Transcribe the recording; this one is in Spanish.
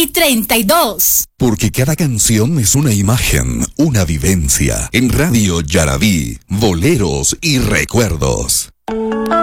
32. Porque cada canción es una imagen, una vivencia. En Radio Yarabí, boleros y recuerdos.